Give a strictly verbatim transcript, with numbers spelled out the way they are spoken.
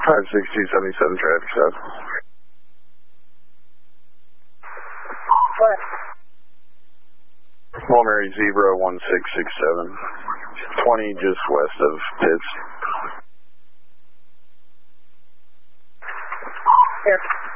five six two seventy-seven traffic stop. What? Mulberry Zebra one six six seven. twenty just west of Pitts. Here.